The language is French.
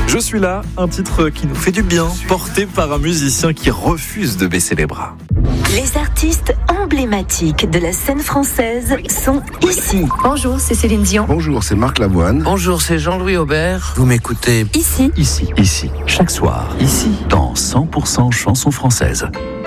Je suis là, un titre qui nous fait du bien, porté par un musicien qui refuse de baisser les bras. Les artistes emblématiques de la scène française sont ici. Bonjour, c'est Céline Dion. Bonjour, c'est Marc Lavoine. Bonjour, c'est Jean-Louis Aubert. Vous m'écoutez Ici. Ici, chaque soir, ici, dans 100% chansons françaises.